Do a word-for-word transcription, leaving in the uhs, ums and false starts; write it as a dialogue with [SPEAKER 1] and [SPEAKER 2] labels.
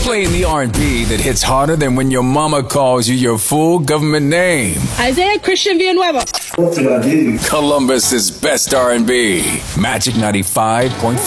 [SPEAKER 1] Playing the R and B that hits harder than when your mama calls you your full government name.
[SPEAKER 2] Isaiah Christian Villanueva.
[SPEAKER 1] Columbus's best R and B. Magic ninety-five point five.